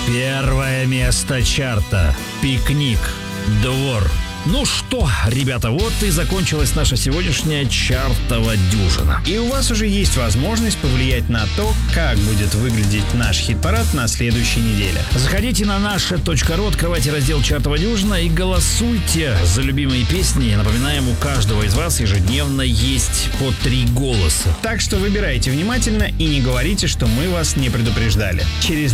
Первое место чарта. «Пикник. Двор». Ну что, ребята, вот и закончилась наша сегодняшняя чартова дюжина. И у вас уже есть возможность повлиять на то, как будет выглядеть наш хит-парад на следующей неделе. Заходите на наше.ру, открывайте раздел «Чартова дюжина» и голосуйте за любимые песни. Напоминаем, у каждого из вас ежедневно есть по 3 голоса. Так что выбирайте внимательно и не говорите, что мы вас не предупреждали. Через